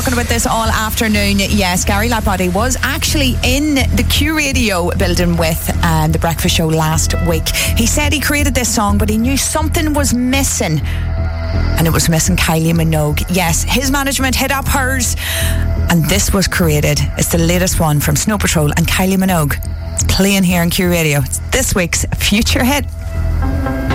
talking about this all afternoon. Yes, Gary Labradie was actually in the Q Radio building with The Breakfast Show last week. He said he created this song, but he knew something was missing. And it was missing Kylie Minogue. Yes, his management hit up hers, and this was created. It's the latest one from Snow Patrol and Kylie Minogue. It's playing here on Q Radio. It's this week's Future Hit.